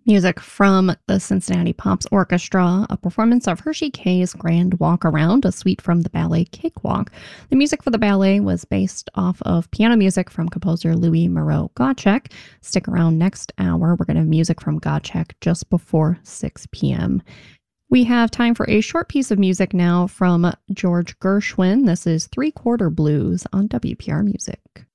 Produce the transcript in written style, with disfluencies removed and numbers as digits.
Music from the Cincinnati Pops Orchestra, a performance of Hershey K's Grand Walk Around, a suite from the ballet Cakewalk. The music for the ballet was based off of piano music from composer Louis Moreau Gottschalk. Stick around next hour. We're going to have music from Gottschalk just before 6 p.m. We have time for a short piece of music now from George Gershwin. This is Three Quarter Blues on WPR Music.